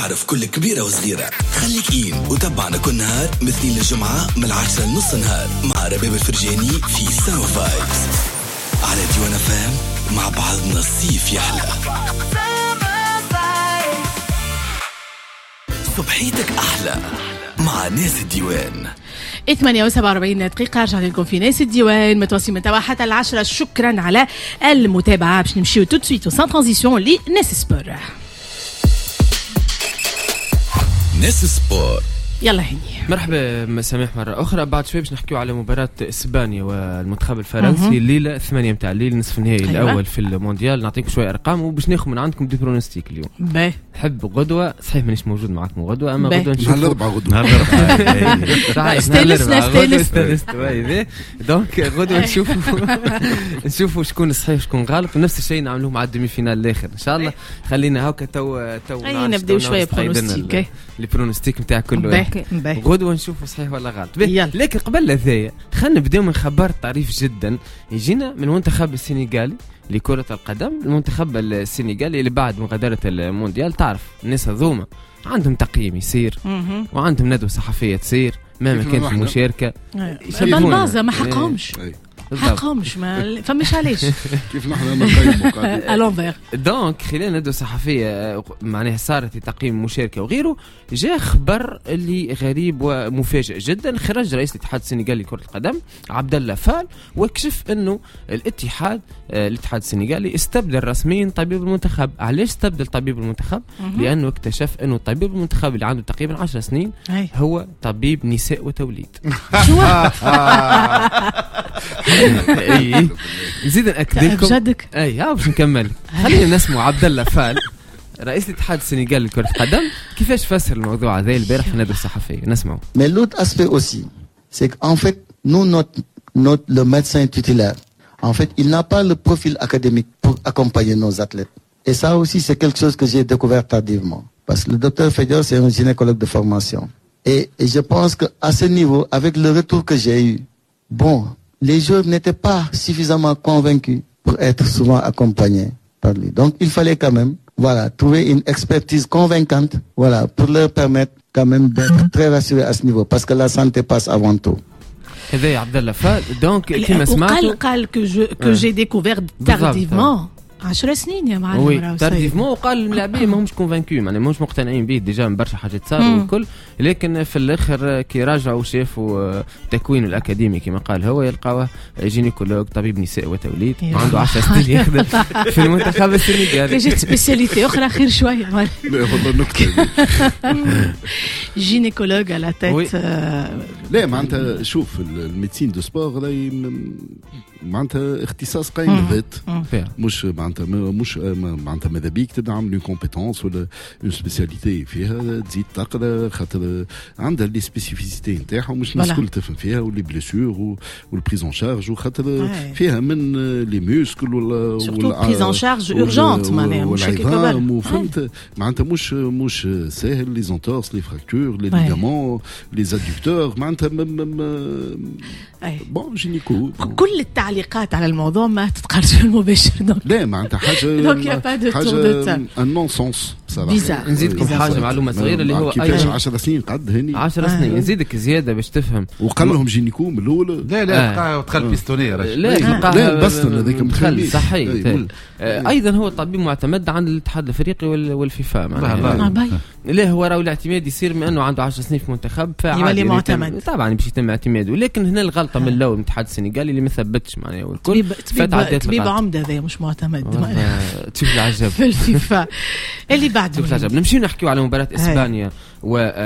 عرف كل كبيرة وصغيرة. خليك إين وتابعنا كل نهار مثل الجمعة من 10 لنص نهار مع رباب الفرجاني في ساو فايبس على ديوان فام. مع بعضنا الصيف يحلى. صبحيتك أحلى مع ناس الديوان. 48 دقيقة رجعت لكم في ناس الديوان متواصلين من توا حتى 10. شكرا على المتابعة. باش نمشيو تو سويت وسان ترانزيسيون لناس سبور. ناس سبور يلا هني مرحبا سماح مرة أخرى. بعد شوي باش نحكيو على مباراة إسبانيا والمنتخب الفرنسي الليلة 8 متاع الليل نصف النهائي الأول في المونديال. نعطيكم شوية أرقام وباش ناخذ من عندكم دي برونستيك اليوم. باهي نحب غدوة صحيح مانيش موجود معكم غدوة أما غدوة نشوف نهار الأربعاء غدوة دونك غدوة نشوفوا شكون صحيح شكون غلط ونفس الشيء نعملوه مع الدمي فينال الآخر إن شاء الله. خلينا هاكا تو نبداو شوية برونستيك لي برونستيك نتاع كل غدوة نشوفوا صحيح ولا غلط. لكن قبل هذايا خلينا نبداو من خبر طريف جدا يجينا من المنتخب السنغالي لكرة القدم. المنتخب السنغالي اللي بعد مغادرة المونديال تعرف الناس هذوما عندهم تقييم يصير وعندهم ندوة صحفية تصير مهما كانت المشاركة. بالبازة ما حقهمش حقهمش ما فمش علاش كيف نحن نقيموا الانفير. دونك خلال ندوة صحفية معناها صارت تقييم مشاركة وغيره جاء خبر اللي غريب ومفاجئ جدا. خرج رئيس الاتحاد السنغالي لكرة القدم عبد الله فال وكشف انه الاتحاد السنغالي استبدل رسميا طبيب المنتخب. علاش استبدل طبيب المنتخب؟ لانه اكتشف انه طبيب المنتخب اللي عنده تقريبا 10 سنين هو طبيب نساء وتوليد. شو نزيد نأكد لكم باش نكمل. خلينا نسمع عبد الله فال رئيس الاتحاد السنغالي لكرة القدم كيفاش فسر الموضوع هذا البارح في الندوة الصحفية. نسمعوا. Mais l'autre aspect aussi, c'est qu'en fait, nous le médecin titulaire, en fait, il n'a pas le profil académique pour accompagner nos athlètes. Et ça aussi, c'est quelque chose que j'ai découvert tardivement. Parce que le docteur Fedior, c'est un gynécologue de formation. Et je pense qu'à ce niveau, avec le retour que j'ai eu, les joueurs n'étaient pas suffisamment convaincus pour être souvent accompagnés par lui. Donc, il fallait quand même, trouver une expertise convaincante, pour leur permettre quand même d'être très rassurés à ce niveau, parce que la santé passe avant tout. هذا عبد الله فال. دونك كما سمعتوا قال que j'ai découvert tardivement 10 سنين يا معلم. تارديفمون وقال اللاعبين ماهمش كونفانكيو معناها ماهمش مقتنعين به ديجا من برشا حاجات صاروا والكل. لكن في الاخر كي راجعوا شافوا تكوينه الاكاديمي كما قال هو يلقاوه جينيكولوج طبيب نساء وتوليد عنده 10 سنين يخدم في المنتخب السنغالي. جات سبيسياليتي اخرى خير شويه. لا والله نكته جينيكولوج على تيت. لا معناتها شوف الميديسين دو سبور معناتها اختصاص قايم بالذات مش معناتها ماذا بيك تدعم لي كومبيتونس ولا اون سبيسياليتي فيها تزيد تقرا خاطر عندها لي سبيسيفيسيتي نتاعها مش الناس الكل تفهم فيها واللي بليسيور والبريزون شارج وخاطر فيها من لي موسكل ولا بريزون شارج اورجونت معناها مش هكا فهمت معناتها مش ساهل لي زونتورس لي فراكتور لي ليغامون لي ادكتور معناتها جينيكو. كل التعليقات على الموضوع ما تتقارش في المباشر. لا معناتها حاجه نون سونس بيزار. نزيدكم حاجه معلومه صغيره اللي هو كيفاش 10 سنين قد هني 10 سنين نزيدك زياده باش تفهم. وقال لهم جينيكو من الاول لا تقال بيستونيه لا البستون هذاك مخلي صحيح. ايضا هو طبيب معتمد عند الاتحاد الافريقي والفيفا معناها. لا هو راهو الاعتماد يصير من انه عنده 10 سنين في منتخب يولي معتمد طبعا باش يتم اعتماده. لكن هنا الغلطه من الاول من الاتحاد السنغالي اللي ما ثبتش معناها والكل طبيب عمده هذا مش معتمد تشوف العجب في الفيفا اللي بعده. نمشي نحكيو على مباراة إسبانيا